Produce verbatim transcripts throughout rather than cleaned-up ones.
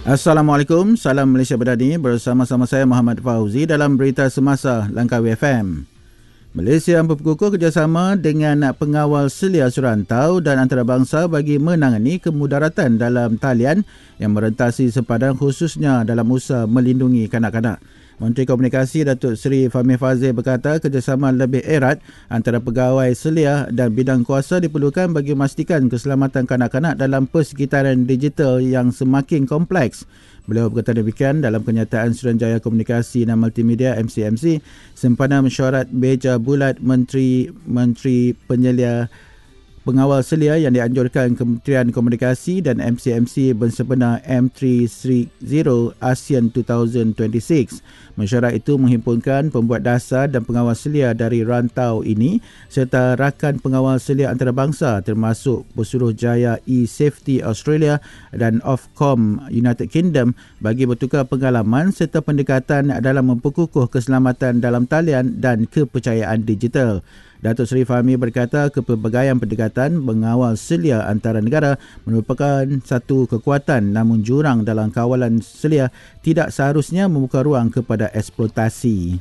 Assalamualaikum, salam Malaysia Berdani, bersama-sama saya Muhammad Fauzi dalam Berita Semasa Langkawi F M. Malaysia memperkukuh kerjasama dengan pengawal selia surantau dan antarabangsa bagi menangani kemudaratan dalam talian yang merentasi sepadan khususnya dalam usaha melindungi kanak-kanak. Menteri Komunikasi Datuk Seri Fahmi Fadzil berkata kerjasama lebih erat antara pegawai selia dan bidang kuasa diperlukan bagi memastikan keselamatan kanak-kanak dalam persekitaran digital yang semakin kompleks. Beliau berkata demikian dalam kenyataan Suruhanjaya Komunikasi dan Multimedia M C M C sempena mesyuarat meja bulat Menteri Menteri Penyelia Pengawal Selia yang dianjurkan Kementerian Komunikasi dan M C M C bersempena M tiga tiga kosong ASEAN dua ribu dua puluh enam. Mesyuarat itu menghimpunkan pembuat dasar dan pengawal selia dari rantau ini serta rakan pengawal selia antarabangsa termasuk Pesuruhjaya e-Safety Australia dan Ofcom United Kingdom bagi bertukar pengalaman serta pendekatan dalam memperkukuh keselamatan dalam talian dan kepercayaan digital. Datuk Seri Fahmi berkata kepelbagaian pendekatan mengawal selia antara negara merupakan satu kekuatan, namun jurang dalam kawalan selia tidak seharusnya membuka ruang kepada eksploitasi.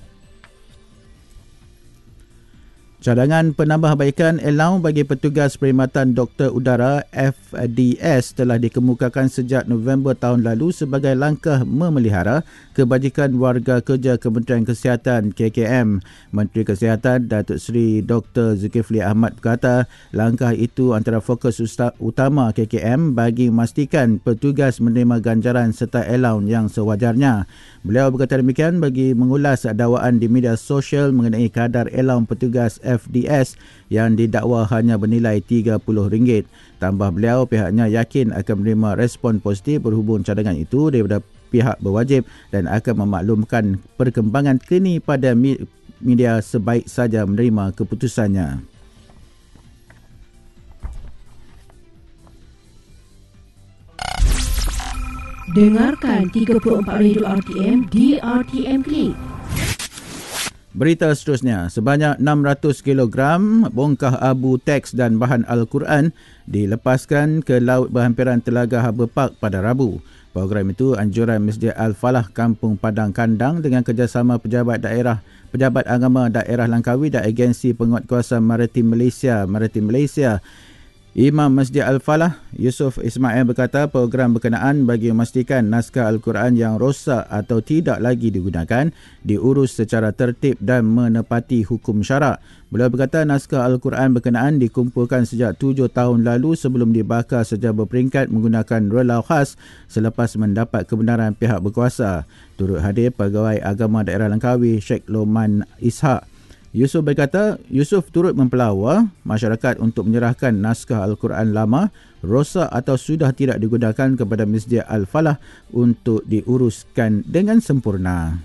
Cadangan penambahbaikan allowance bagi petugas perkhidmatan doktor udara F D S telah dikemukakan sejak November tahun lalu sebagai langkah memelihara kebajikan warga kerja Kementerian Kesihatan K K M. Menteri Kesihatan Datuk Seri Doktor Zulkifli Ahmad berkata langkah itu antara fokus utama K K M bagi memastikan petugas menerima ganjaran serta allowance yang sewajarnya. Beliau berkata demikian bagi mengulas dakwaan di media sosial mengenai kadar allowance petugas F D S yang didakwa hanya bernilai tiga puluh ringgit. Tambah beliau, pihaknya yakin akan menerima respon positif berhubung cadangan itu daripada pihak berwajib dan akan memaklumkan perkembangan kini pada media sebaik saja menerima keputusannya. Dengarkan tiga puluh empat Radio R T M di R T M Klik. Berita seterusnya, sebanyak enam ratus kilogram bongkah abu teks dan bahan Al-Quran dilepaskan ke laut berhampiran Telaga Harbour Park pada Rabu. Program itu anjuran Masjid Al-Falah Kampung Padang Kandang dengan kerjasama pejabat daerah, pejabat agama daerah Langkawi dan agensi penguatkuasaan Maritim Malaysia, Maritim Malaysia. Imam Masjid Al-Falah, Yusuf Ismail berkata program berkenaan bagi memastikan naskah Al-Quran yang rosak atau tidak lagi digunakan diurus secara tertib dan menepati hukum syarak. Beliau berkata naskah Al-Quran berkenaan dikumpulkan sejak tujuh tahun lalu sebelum dibakar secara berperingkat menggunakan relau khas selepas mendapat kebenaran pihak berkuasa. Turut hadir pegawai agama daerah Langkawi Sheikh Loman Ishak. Yusuf berkata, Yusuf turut mempelawa masyarakat untuk menyerahkan naskah Al-Quran lama, rosak atau sudah tidak digunakan kepada Masjid Al-Falah untuk diuruskan dengan sempurna.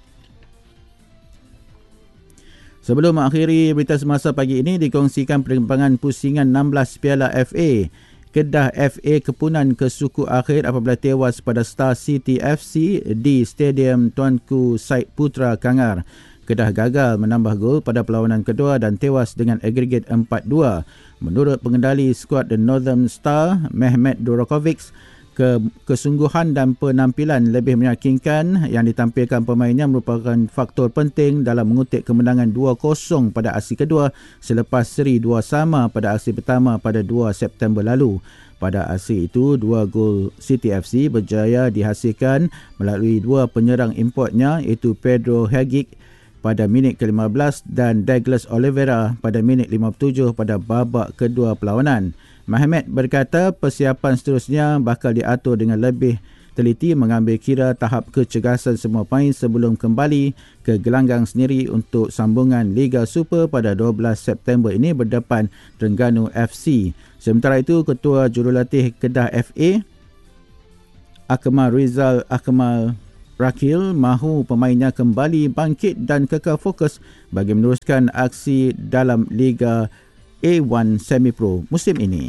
Sebelum mengakhiri berita semasa pagi ini, dikongsikan perkembangan pusingan enam belas Piala F A. Kedah F A kepunan ke suku akhir apabila tewas pada Star City F C di Stadium Tuanku Said Putra Kangar. Kedah gagal menambah gol pada perlawanan kedua dan tewas dengan agregat empat dua. Menurut pengendali skuad The Northern Star, Mehmet Durakovic, ke, kesungguhan dan penampilan lebih meyakinkan yang ditampilkan pemainnya merupakan faktor penting dalam mengutip kemenangan dua kosong pada aksi kedua selepas seri dua sama pada aksi pertama pada dua September lalu. Pada aksi itu, dua gol City F C berjaya dihasilkan melalui dua penyerang importnya iaitu Pedro Hegic pada minit ke lima belas dan Douglas Oliveira pada minit lima puluh tujuh pada babak kedua perlawanan. Mehmet berkata persiapan seterusnya bakal diatur dengan lebih teliti mengambil kira tahap kecergasan semua pemain sebelum kembali ke gelanggang sendiri untuk sambungan Liga Super pada dua belas September ini berdepan Terengganu F C. Sementara itu, Ketua Jurulatih Kedah F A, Akmal Rizal Akmal Rakil, mahu pemainnya kembali bangkit dan kekal fokus bagi meneruskan aksi dalam Liga A satu Semi-Pro musim ini.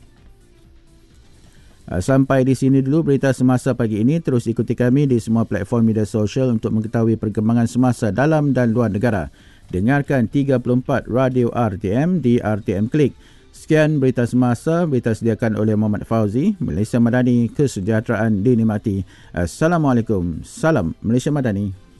Sampai di sini dulu berita semasa pagi ini. Terus ikuti kami di semua platform media sosial untuk mengetahui perkembangan semasa dalam dan luar negara. Dengarkan tiga puluh empat Radio R T M di R T M Klik. Sekian berita semasa, berita sediakan oleh Muhammad Fauzi. Malaysia Madani, kesejahteraan dinikmati. Assalamualaikum. Salam Malaysia Madani.